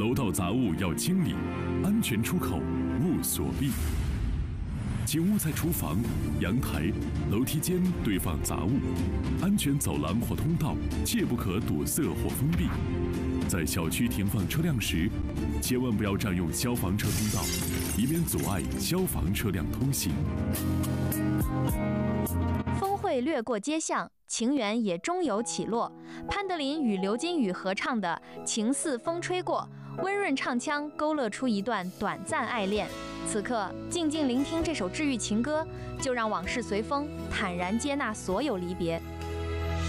楼道杂物要清理，安全出口勿锁闭。请勿在厨房、阳台、楼梯间堆放杂物，安全走廊或通道切不可堵塞或封闭。在小区停放车辆时，千万不要占用消防车通道，以免阻碍消防车辆通行。 峰会掠过街巷，情缘也终有起落。潘德林与刘金宇合唱的《情似风吹过》，温润唱腔勾勒出一段短暂爱恋。此刻，静静聆听这首治愈情歌，就让往事随风，坦然接纳所有离别。